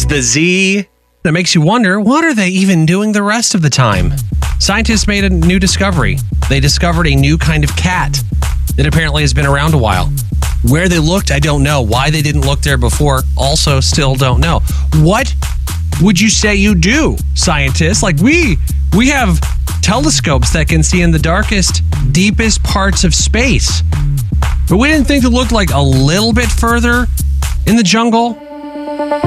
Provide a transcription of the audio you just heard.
the Z. That makes you wonder, what are they even doing the rest of the time? Scientists made a new discovery. They discovered a new kind of cat that apparently has been around a while. Where they looked, I don't know. Why they didn't look there before, also still don't know. What would you say you do, scientists? Like we have telescopes that can see in the darkest, deepest parts of space. But we didn't think it looked like a little bit further in the jungle.